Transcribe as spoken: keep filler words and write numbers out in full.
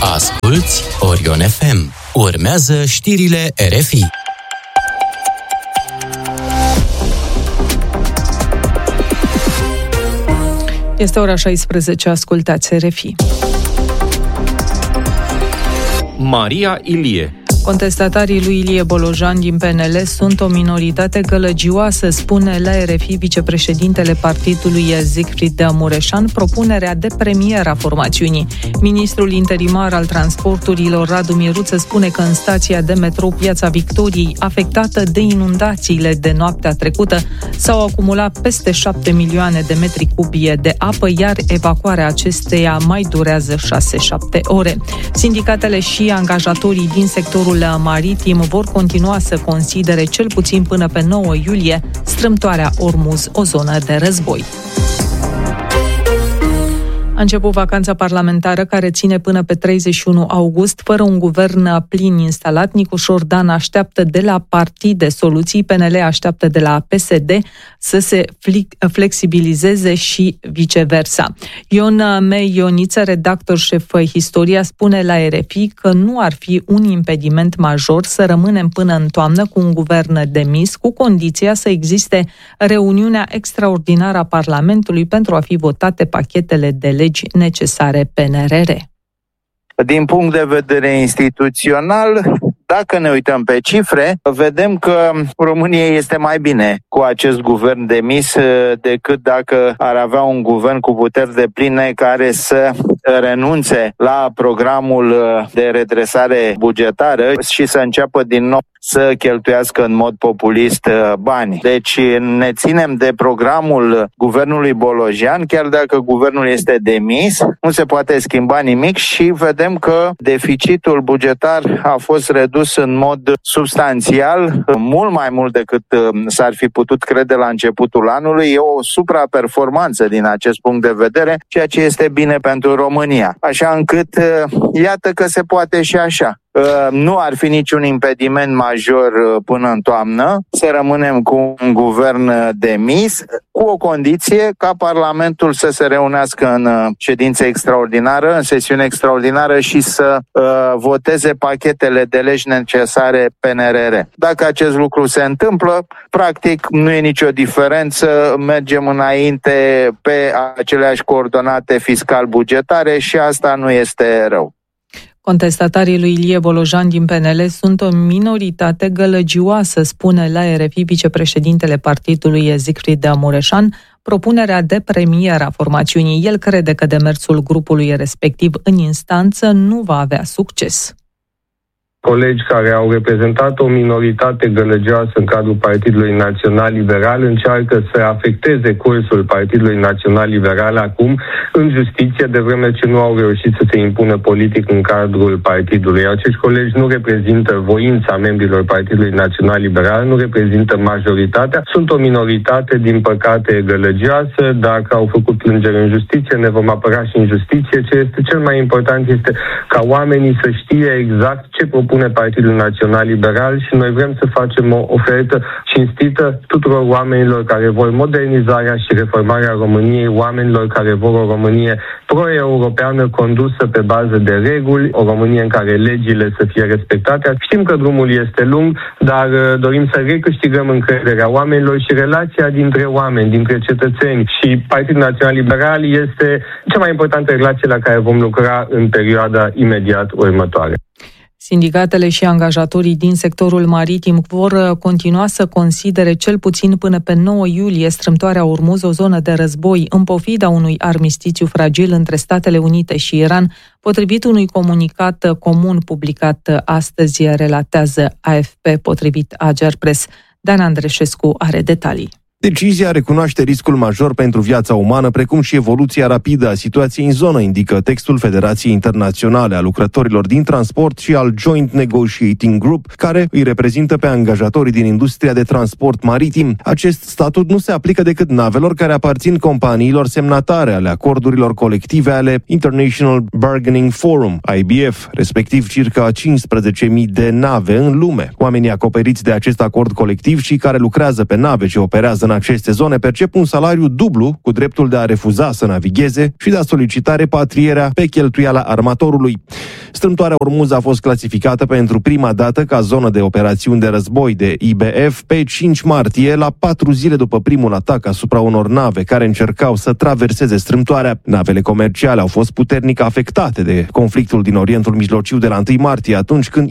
Asculți Orion F M. Urmează știrile R F I. Este ora șaisprezece, ascultați R F I. Maria Ilie. Contestatarii lui Ilie Bolojan din P N L sunt o minoritate gălăgioasă, spune la R F I vicepreședintele partidului Siegfried Mureșan propunerea de premier a formațiunii. Ministrul interimar al transporturilor Radu Miruță spune că în stația de metrou Piața Victoriei, afectată de inundațiile de noaptea trecută, s-au acumulat peste șapte milioane de metri cubi de apă, iar evacuarea acesteia mai durează șase șapte ore. Sindicatele și angajatorii din sectorul maritim vor continua să considere cel puțin până pe nouă iulie strâmtoarea Ormuz o zonă de război. A început vacanța parlamentară care ține până pe treizeci și unu august, fără un guvern plin instalat. Nicușor Dan așteaptă de la partide soluții, P N L așteaptă de la P S D să se flexibilizeze și viceversa. Ion Mei Ioniță, redactor șef Historia, spune la R F I că nu ar fi un impediment major să rămânem până în toamnă cu un guvern demis, cu condiția să existe reuniunea extraordinară a Parlamentului pentru a fi votate pachetele de legi necesare P N R R. Din punct de vedere instituțional, dacă ne uităm pe cifre, vedem că României este mai bine cu acest guvern demis decât dacă ar avea un guvern cu puteri depline care să renunțe la programul de redresare bugetară și să înceapă din nou să cheltuiască în mod populist bani. Deci ne ținem de programul guvernului Bolojan, chiar dacă guvernul este demis, nu se poate schimba nimic și vedem că deficitul bugetar a fost redus în mod substanțial, mult mai mult decât s-ar fi putut crede la începutul anului. E o supraperformanță din acest punct de vedere, ceea ce este bine pentru România. Așa încât, iată că se poate și așa. Nu ar fi niciun impediment major până în toamnă să rămânem cu un guvern demis, cu o condiție ca Parlamentul să se reunească în ședință extraordinară, în sesiune extraordinară și să uh, voteze pachetele de legi necesare P N R R. Dacă acest lucru se întâmplă, practic nu e nicio diferență, mergem înainte pe aceleași coordonate fiscal-bugetare și asta nu este rău. Contestatarii lui Ilie Bolojan din P N L sunt o minoritate gălăgioasă, spune la R F I vicepreședintele partidului Siegfried Mureșan propunerea de premier a formațiunii. El crede că demersul grupului respectiv în instanță nu va avea succes. Colegi care au reprezentat o minoritate gălăgioasă în cadrul Partidului Național Liberal încearcă să afecteze cursul Partidului Național Liberal acum în justiție, de vreme ce nu au reușit să se impună politic în cadrul partidului. Acești colegi nu reprezintă voința membrilor Partidului Național Liberal, nu reprezintă majoritatea, sunt o minoritate, din păcate, gălăgioasă. Dacă au făcut plângere în justiție, ne vom apăra și în justiție. Ce este cel mai important este ca oamenii să știe exact ce propun pune Partidul Național Liberal și noi vrem să facem o ofertă cinstită tuturor oamenilor care vor modernizarea și reformarea României, oamenilor care vor o Românie pro-europeană condusă pe bază de reguli, o Românie în care legile să fie respectate. Știm că drumul este lung, dar dorim să recâștigăm încrederea oamenilor și relația dintre oameni, dintre cetățeni și Partidul Național Liberal este cea mai importantă relație la care vom lucra în perioada imediat următoare. Sindicatele și angajatorii din sectorul maritim vor continua să considere cel puțin până pe nouă iulie strâmtoarea Ormuz o zonă de război, în pofida unui armistițiu fragil între Statele Unite și Iran, potrivit unui comunicat comun publicat astăzi, relatează A F P, potrivit Agerpres. Dan Andreșescu are detalii. Decizia recunoaște riscul major pentru viața umană, precum și evoluția rapidă a situației în zonă, indică textul Federației Internaționale a Lucrătorilor din Transport și al Joint Negotiating Group, care îi reprezintă pe angajatorii din industria de transport maritim. Acest statut nu se aplică decât navelor care aparțin companiilor semnatare ale acordurilor colective ale International Bargaining Forum, I B F, respectiv circa cincisprezece mii de nave în lume. Oamenii acoperiți de acest acord colectiv și care lucrează pe nave ce operează în aceste zone percep un salariu dublu, cu dreptul de a refuza să navigheze și de a solicita repatrierea pe cheltuiala armatorului. Strâmtoarea Ormuz a fost clasificată pentru prima dată ca zonă de operațiuni de război de I B F pe cinci martie, la patru zile după primul atac asupra unor nave care încercau să traverseze strâmtoarea. Navele comerciale au fost puternic afectate de conflictul din Orientul Mijlociu de la întâi martie, atunci când